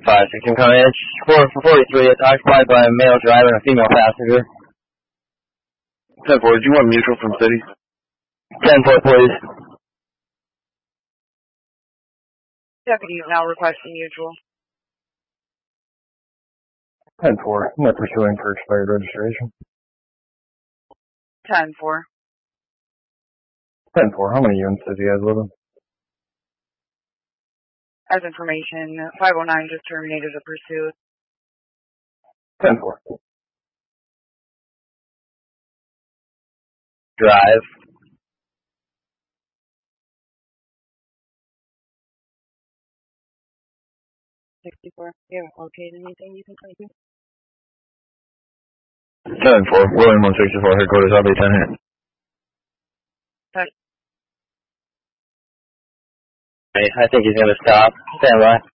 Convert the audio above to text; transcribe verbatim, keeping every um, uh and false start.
five six, coming in. four forty-three, it's occupied by a male driver and a female passenger. ten four, do you want mutual from city? ten four, please. Deputy is now requesting mutual. ten four, I'm not pursuing for expired registration. ten four. ten four, how many units does he have with him? As information, five oh nine just terminated a pursuit. ten four. Drive. sixty-four. You haven't located anything you can say to? ten four, William one sixty-four, headquarters, I'll be ten here. I think he's going to stop. Stand by.